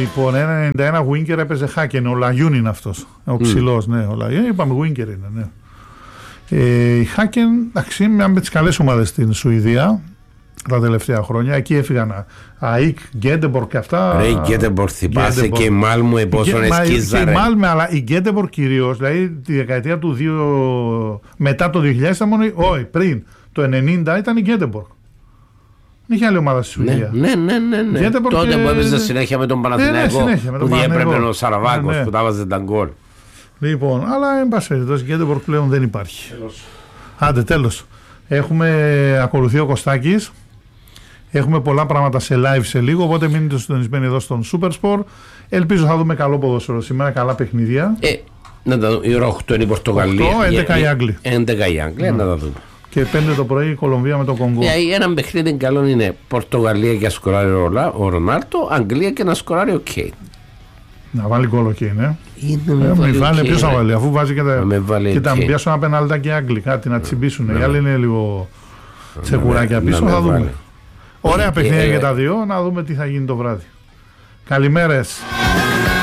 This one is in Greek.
Λοιπόν, 1,91 Winker έπαιζε Χάκεν. Ο Λαγιούν είναι αυτός. Ο ψηλός, ναι. Ο Λαγιούν, είπαμε Winker είναι, ναι. Η Χάκεν, εντάξει, με τις καλές ομάδες στην Σουηδία τα τελευταία χρόνια. Εκεί έφυγαν ΑΕΚ, Γκέντεμπορκ και αυτά. Ρε, η Γκέντεμπορκ θυμάσαι και η Μάλμου επόσον εσκίζαρε. Η Μάλμου, αλλά η Γκέντεμπορκ κυρίως, δηλαδή τη δεκαετία του 2, μετά το 2000 ήταν μόνο, όχι, πριν το 90 ήταν η Γκέντεμπορκ. Δεν είχε άλλη ομάδα στη Σουηδία. Ναι. Τότε που έπαιζε συνέχεια με τον Παναθηναϊκό, που διέπρεπε ο Σαραβάκος που τα βάζε τα γκολ. Λοιπόν, αλλά εν πάση περιπτώσει η Γκέντεμπορκ πλέον δεν υπάρχει. Άντε, τέλος. Ακολουθεί ο Κωστάκης. Έχουμε πολλά πράγματα σε live σε λίγο, οπότε μείνετε συντονισμένοι εδώ στον Supersport. Ελπίζω θα δούμε καλό ποδόσφαιρο σήμερα, καλά παιχνίδια. Να τα δούμε. Η ώρα 8 είναι η Πορτογαλία. 11 οι Άγγλοι. 11 οι Άγγλοι, να τα δούμε. Και 5 το πρωί η Κολομβία με το Κονγκό. Ένα παιχνίδι καλό είναι Πορτογαλία και να σκοράρει ο Ρονάλτο, Αγγλία και να σκοράρει ο Κέιν. Να βάλει γκολ ο Κέιν, Μη βάλει, ποιος θα βάλει, αφού βάζει και τα μπιάσουν ένα πενάλτα και Άγγλοι, κάτι να τσιμπήσουν. Οι άλλοι είναι λίγο τσεκουράκια πίσω, θα δούμε. Ωραία παιχνίδια για τα δύο, να δούμε τι θα γίνει το βράδυ. Καλημέρες.